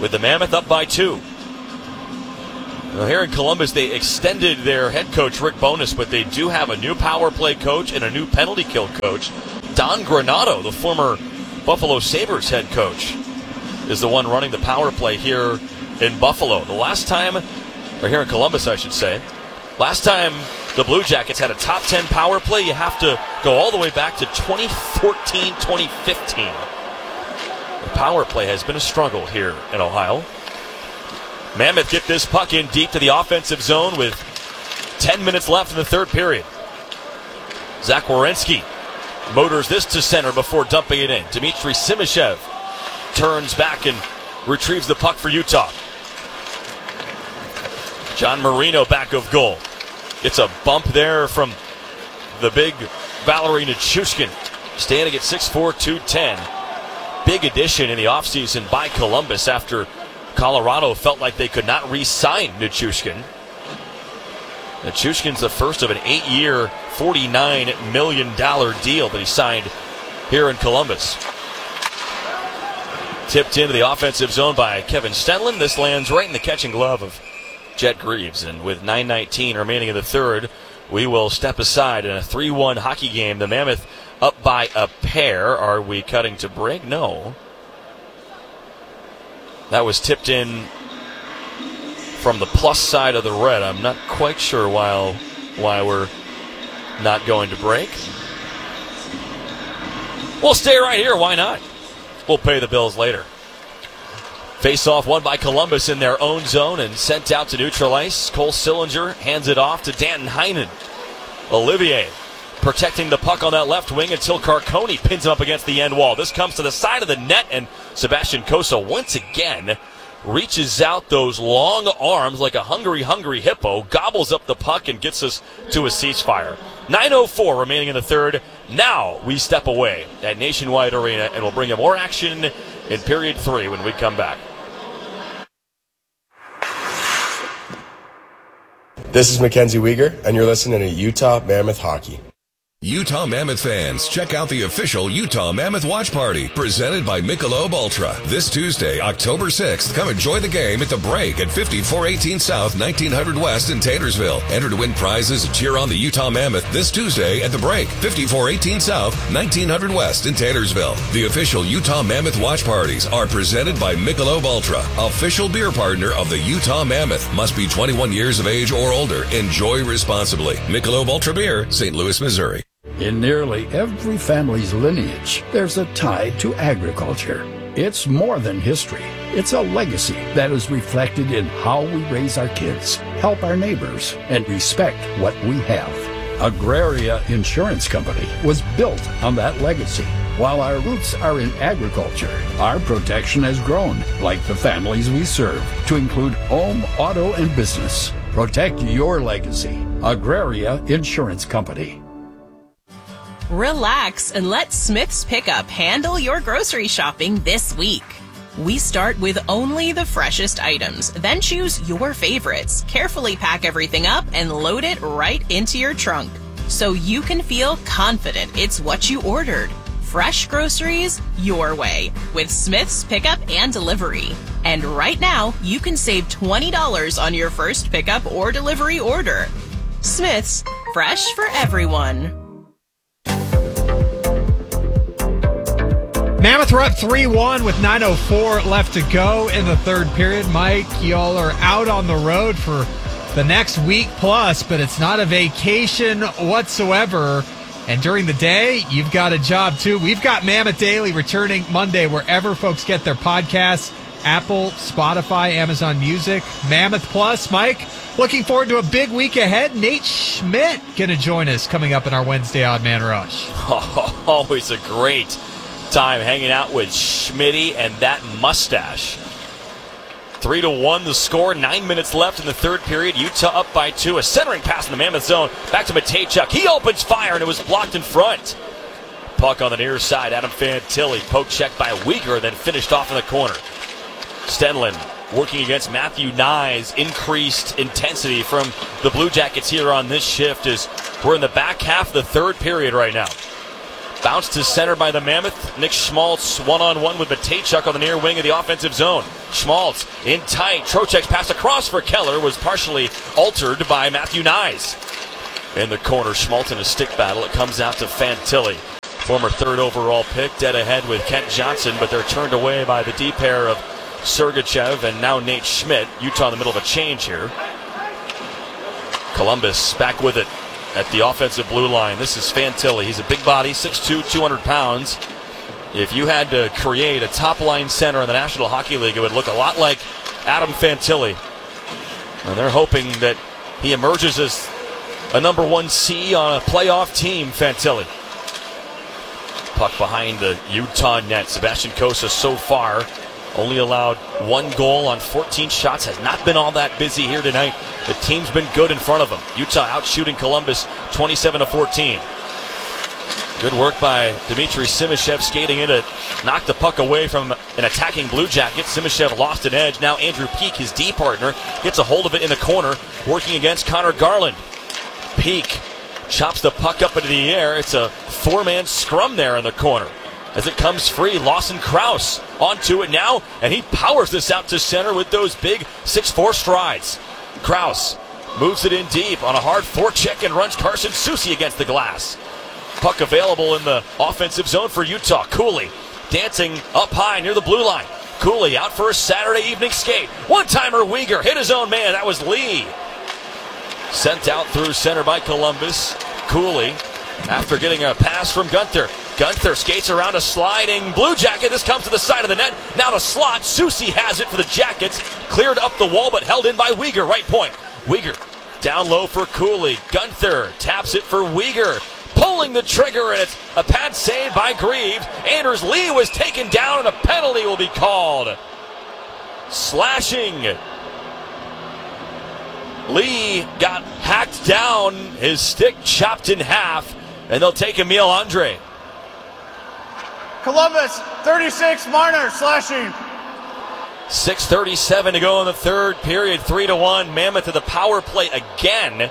with the Mammoth up by two. Well, here in Columbus, they extended their head coach, Rick Bowness, but they do have a new power play coach and a new penalty kill coach. Don Granato, the former Buffalo Sabres head coach, is the one running the power play here in Buffalo. The last time, or here in Columbus, I should say, last time the Blue Jackets had a top ten power play, you have to go all the way back to twenty fourteen twenty fifteen. The power play has been a struggle here in Ohio. Mammoth get this puck in deep to the offensive zone with ten minutes left in the third period. Zach Werenski motors this to center before dumping it in. Dmitry Simashev turns back and retrieves the puck for Utah. John Marino back of goal. It's a bump there from the big Valerie Nichushkin, standing at six four, two ten. Big addition in the offseason by Columbus after Colorado felt like they could not re-sign Nichushkin. Nichushkin's the first of an eight-year, forty-nine million dollars deal that he signed here in Columbus. Tipped into the offensive zone by Kevin Stenlund. This lands right in the catching glove of Jet Greaves. And with nine nineteen remaining in the third, we will step aside in a three one hockey game. The Mammoth up by a pair. Are we cutting to break? No. That was tipped in from the plus side of the red. I'm not quite sure why, why we're not going to break. We'll stay right here. Why not? We'll pay the bills later. Face-off won by Columbus in their own zone and sent out to neutral ice. Cole Sillinger hands it off to Danton Heinen. Olivier protecting the puck on that left wing until Carcone pins him up against the end wall. This comes to the side of the net, and Sebastian Cossa once again reaches out those long arms like a hungry, hungry hippo, gobbles up the puck, and gets us to a ceasefire. nine oh four remaining in the third. Now we step away at Nationwide Arena, and we'll bring you more action in period three when we come back. This is Mackenzie Weegar, and you're listening to Utah Mammoth Hockey. Utah Mammoth fans, check out the official Utah Mammoth Watch Party presented by Michelob Ultra. This Tuesday, October sixth, come enjoy the game at the Break at fifty-four eighteen South, nineteen hundred West in Taylorsville. Enter to win prizes and cheer on the Utah Mammoth this Tuesday at the Break, fifty-four eighteen South, nineteen hundred West in Taylorsville. The official Utah Mammoth Watch Parties are presented by Michelob Ultra, official beer partner of the Utah Mammoth. Must be twenty-one years of age or older. Enjoy responsibly. Michelob Ultra Beer, Saint Louis, Missouri. In nearly every family's lineage, there's a tie to agriculture. It's more than history. It's a legacy that is reflected in how we raise our kids, help our neighbors, and respect what we have. Agraria Insurance Company was built on that legacy. While our roots are in agriculture, our protection has grown, like the families we serve, to include home, auto, and business. Protect your legacy. Agraria Insurance Company. Relax and let Smith's Pickup handle your grocery shopping this week. We start with only the freshest items, then choose your favorites, carefully pack everything up, and load it right into your trunk, so you can feel confident it's what you ordered. Fresh groceries your way with Smith's Pickup and Delivery. And right now, you can save twenty dollars on your first pickup or delivery order. Smith's, fresh for everyone. Mammoth are up three one with nine oh four left to go in the third period. Mike, y'all are out on the road for the next week plus, but it's not a vacation whatsoever. And during the day, you've got a job too. We've got Mammoth Daily returning Monday wherever folks get their podcasts. Apple, Spotify, Amazon Music, Mammoth Plus. Mike, looking forward to a big week ahead. Nate Schmidt going to join us coming up in our Wednesday Odd Man Rush. Oh, always a great time hanging out with Schmitty and that mustache. Three to one the score, nine minutes left in the third period. Utah up by two. A centering pass in the Mammoth zone. Back to Matejchuk. He opens fire and it was blocked in front. Puck on the near side. Adam Fantilli. Poke check by Weegar, then finished off in the corner. Stenlund working against Matthew Nye's increased intensity from the Blue Jackets here on this shift as we're in the back half of the third period right now. Bounced to center by the Mammoth. Nick Schmaltz one-on-one with Matejchuk on the near wing of the offensive zone. Schmaltz in tight. Trocheck's pass across for Keller was partially altered by Matthew Nyes. In the corner, Schmaltz in a stick battle. It comes out to Fantilli. Former third overall pick, dead ahead with Kent Johnson, but they're turned away by the D pair of Sergachev and now Nate Schmidt. Utah in the middle of a change here. Columbus back with it at the offensive blue line. This is Fantilli. He's a big body, six two, two hundred pounds. If you had to create a top-line center in the National Hockey League, it would look a lot like Adam Fantilli. And they're hoping that he emerges as a number one C on a playoff team, Fantilli. Puck behind the Utah net. Sebastian Cossa so far only allowed one goal on fourteen shots. Has not been all that busy here tonight. The team's been good in front of them. Utah out shooting Columbus twenty-seven to fourteen. Good work by Dmitry Simashev skating in to knock the puck away from an attacking Blue Jacket. Simashev lost an edge. Now Andrew Peak, his D partner, gets a hold of it in the corner, working against Connor Garland. Peak chops the puck up into the air. It's a four-man scrum there in the corner. As it comes free, Lawson Krause onto it now, and he powers this out to center with those big six four strides. Krause moves it in deep on a hard forecheck and runs Carson Soucy against the glass. Puck available in the offensive zone for Utah. Cooley dancing up high near the blue line. Cooley out for a Saturday evening skate. One-timer Uyghur hit his own man. That was Lee. Sent out through center by Columbus. Cooley, after getting a pass from Gunther. Gunther skates around a sliding Blue Jacket. This comes to the side of the net. Now to slot. Soucy has it for the Jackets. Cleared up the wall, but held in by Uyghur. Right point. Uyghur down low for Cooley. Gunther taps it for Uyghur. Pulling the trigger, and it's a pad save by Greaves. Anders Lee was taken down, and a penalty will be called. Slashing. Lee got hacked down. His stick chopped in half, and they'll take Emil Andre. Columbus, thirty-six, Marner, slashing. six thirty-seven to go in the third period, three to one. Mammoth to the power play again.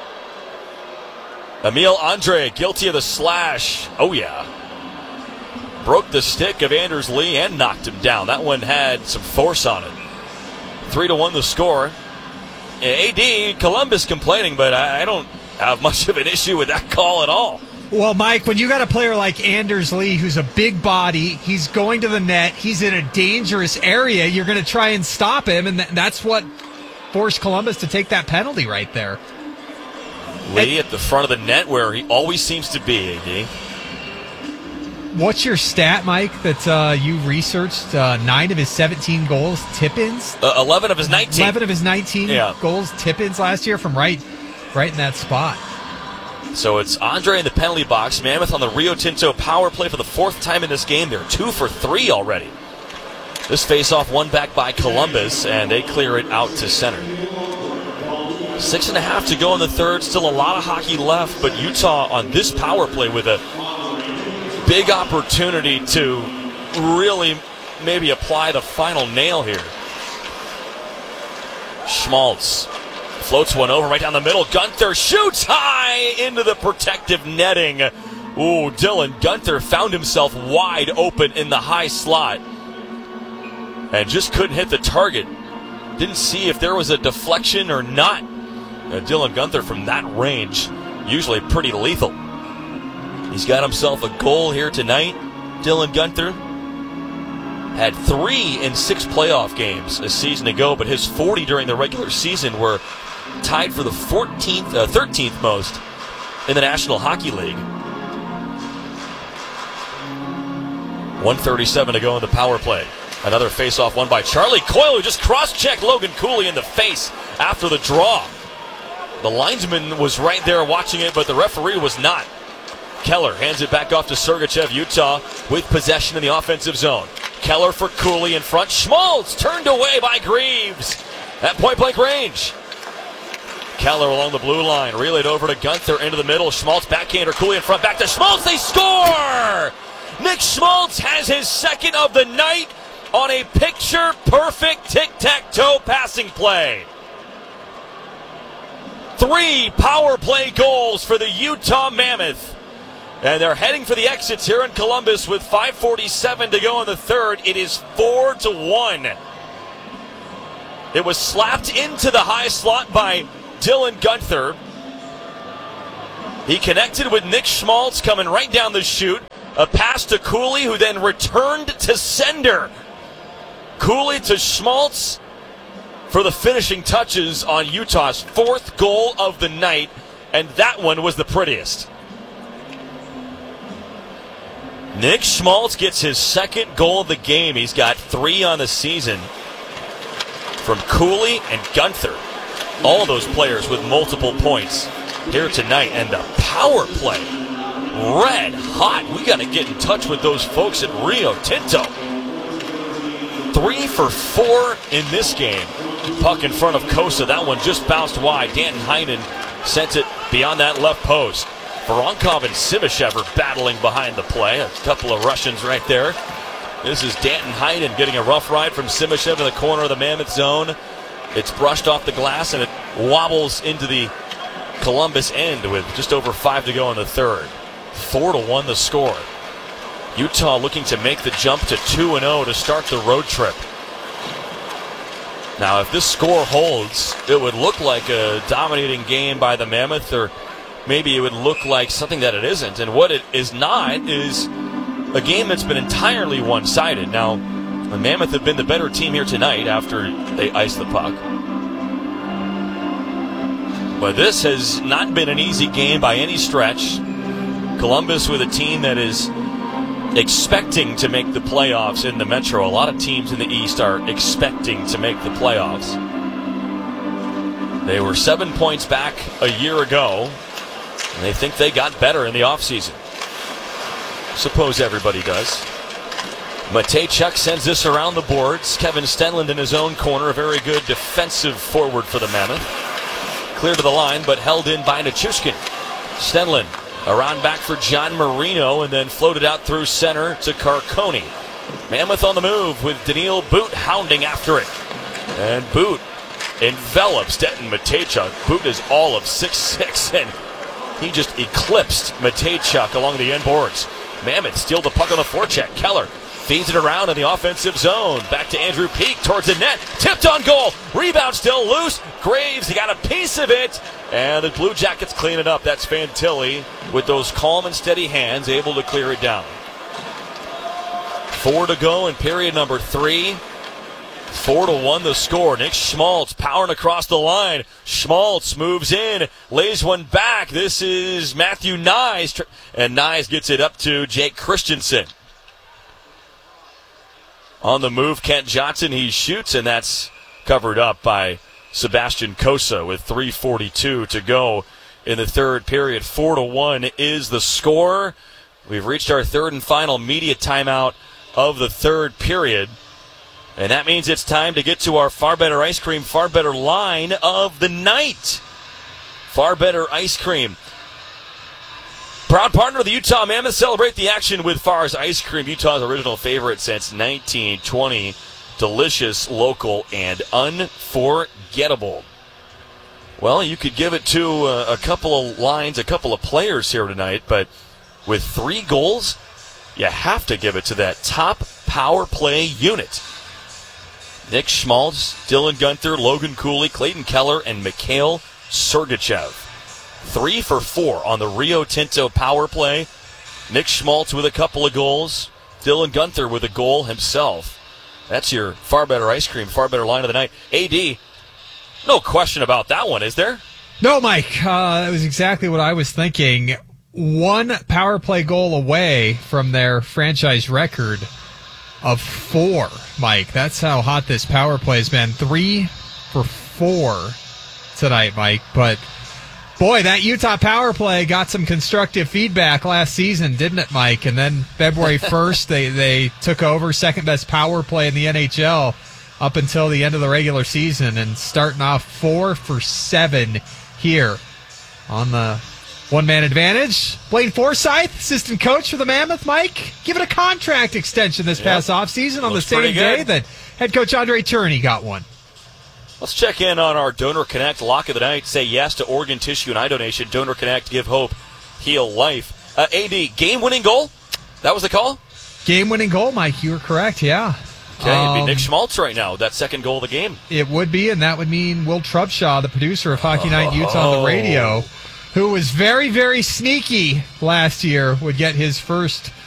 Emil Andre, guilty of the slash. Oh, yeah. Broke the stick of Anders Lee and knocked him down. That one had some force on it. three to one the score. A D, Columbus complaining, but I don't have much of an issue with that call at all. Well, Mike, when you got a player like Anders Lee, who's a big body, he's going to the net, he's in a dangerous area, you're going to try and stop him, and that's what forced Columbus to take that penalty right there. Lee at the front of the net where he always seems to be, A D. What's your stat, Mike, that uh, you researched? Uh, nine of his seventeen goals, tip-ins? Uh, eleven of his nineteen. eleven of his nineteen yeah. goals, tip-ins last year from right, right in that spot. So it's Andre in the penalty box. Mammoth on the Rio Tinto power play for the fourth time in this game. They're two for three already. This face-off won back by Columbus, and they clear it out to center. Six and a half to go in the third. Still a lot of hockey left, but Utah on this power play with a big opportunity to really maybe apply the final nail here. Schmaltz floats one over right down the middle. Gunther shoots high into the protective netting. Ooh, Dylan Gunther found himself wide open in the high slot and just couldn't hit the target. Didn't see if there was a deflection or not. Uh, Dylan Gunther from that range, usually pretty lethal. He's got himself a goal here tonight. Dylan Gunther had three in six playoff games a season ago, but his forty during the regular season were tied for the fourteenth, uh, thirteenth most in the National Hockey League. one thirty-seven to go in the power play. Another face-off won by Charlie Coyle, who just cross-checked Logan Cooley in the face after the draw. The linesman was right there watching it, but the referee was not. Keller hands it back off to Sergachev. Utah with possession in the offensive zone. Keller for Cooley in front. Schmaltz turned away by Greaves at point-blank range. Keller along the blue line, relayed over to Gunther into the middle. Schmaltz backhander, Cooley in front, back to Schmaltz. They score! Nick Schmaltz has his second of the night on a picture-perfect tic-tac-toe passing play. Three power play goals for the Utah Mammoth. And they're heading for the exits here in Columbus with five forty-seven to go in the third. It is four to one. It was slapped into the high slot by Dylan Gunther. He connected with Nick Schmaltz coming right down the chute. A pass to Cooley, who then returned to sender. Cooley to Schmaltz for the finishing touches on Utah's fourth goal of the night, and that one was the prettiest. Nick Schmaltz gets his second goal of the game. He's got three on the season from Cooley and Gunther. All those players with multiple points here tonight, and the power play, red hot. We got to get in touch with those folks at Rio Tinto. Three for four in this game. Puck in front of Kosa. That one just bounced wide. Danton Heinen sent it beyond that left post. Voronkov and Simishev are battling behind the play. A couple of Russians right there. This is Danton Heinen getting a rough ride from Simishev in the corner of the Mammoth zone. It's brushed off the glass and it wobbles into the Columbus end with just over five to go in the third. Four to one the score. Utah looking to make the jump to two and oh to start the road trip. Now, if this score holds, it would look like a dominating game by the Mammoth, or maybe it would look like something that it isn't. And what it is not is a game that's been entirely one-sided. Now, the Mammoth have been the better team here tonight after they iced the puck. But this has not been an easy game by any stretch. Columbus with a team that is expecting to make the playoffs in the Metro. A lot of teams in the East are expecting to make the playoffs. They were seven points back a year ago, and they think they got better in the offseason. Suppose everybody does. Matejchuk sends this around the boards. Kevin Stenlund in his own corner, a very good defensive forward for the Mammoth. Clear to the line, but held in by Nichushkin. Stenlund around back for John Marino, and then floated out through center to Carcone. Mammoth on the move with Daniil Boot hounding after it. And Boot envelops Denton Matejchuk. Boot is all of six six, and he just eclipsed Matejchuk along the end boards. Mammoth steal the puck on the forecheck. Keller feeds it around in the offensive zone. Back to Andrew Peak towards the net. Tipped on goal. Rebound still loose. Graves, he got a piece of it. And the Blue Jackets clean it up. That's Fantilli with those calm and steady hands, able to clear it down. Four to go in period number three. Four to one the score. Nick Schmaltz powering across the line. Schmaltz moves in, lays one back. This is Matthew Nyes, and Nyes gets it up to Jake Christensen. On the move, Kent Johnson, he shoots, and that's covered up by Sebastian Kosa with three forty-two to go in the third period. Four to one is the score. We've reached our third and final media timeout of the third period. And that means it's time to get to our Far Better Ice Cream, Far Better line of the night. Far Better Ice Cream. Proud partner of the Utah Mammoth. Celebrate the action with Far's Ice Cream, Utah's original favorite since nineteen twenty. Delicious, local, and unforgettable. Well, you could give it to a, a couple of lines, a couple of players here tonight, but with three goals, you have to give it to that top power play unit. Nick Schmaltz, Dylan Gunther, Logan Cooley, Clayton Keller, and Mikhail Sergachev. Three for four on the Rio Tinto power play. Nick Schmaltz with a couple of goals. Dylan Gunther with a goal himself. That's your Far Better Ice Cream, Far Better line of the night. A D, no question about that one, is there? No, Mike. Uh, that was exactly what I was thinking. One power play goal away from their franchise record of four, Mike. That's how hot this power play has been. Three for four tonight, Mike. But, boy, that Utah power play got some constructive feedback last season, didn't it, Mike? And then February first, they, they took over second-best power play in the N H L up until the end of the regular season, and starting off four for seven here on the one-man advantage. Blaine Forsyth, assistant coach for the Mammoth, Mike, given a contract extension this yep. past offseason on Looks the same day that head coach Andre Turney got one. Let's check in on our Donor Connect lock of the night. Say yes to organ, tissue, and eye donation. Donor Connect, give hope, heal life. Uh, A D, game-winning goal? That was the call? Game-winning goal, Mike. You were correct, yeah. Okay, it'd be Um, Nick Schmaltz right now, that second goal of the game. It would be, and that would mean Will Trubshaw, the producer of Hockey Night Utah on the radio, who was very, very sneaky last year, would get his first